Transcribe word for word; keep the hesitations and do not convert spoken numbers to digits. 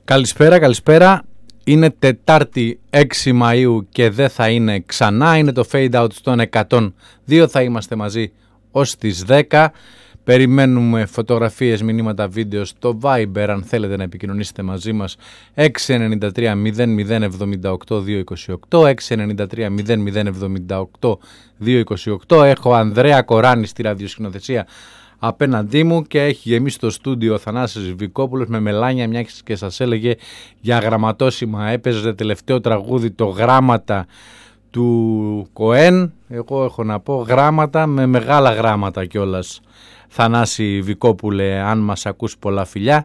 Καλησπέρα, καλησπέρα. Είναι Τετάρτη έξι Μαΐου και δεν θα είναι ξανά. Είναι το Fade Out στον εκατόν δύο. Θα είμαστε μαζί ως τις δέκα. Περιμένουμε φωτογραφίες, μηνύματα, βίντεο στο Viber αν θέλετε να επικοινωνήσετε μαζί μας. έξι εννιά τρία μηδέν μηδέν εβδομήντα οκτώ διακόσια είκοσι οκτώ, έξι εννιά τρία μηδέν μηδέν εβδομήντα οκτώ διακόσια είκοσι οκτώ. Έχω Ανδρέα Κοράνη στη ραδιοσκηνοθεσία απέναντί μου και έχει γεμίσει το στούντιο ο Θανάσης Βικόπουλος με μελάνια, μια και σας έλεγε για γραμματόσημα. Έπαιζε τελευταίο τραγούδι το Γράμματα του Κοέν. Εγώ έχω να πω γράμματα με μεγάλα γράμματα κιόλας. Θανάση Βικόπουλε, αν μας ακούς, πολλά φιλιά.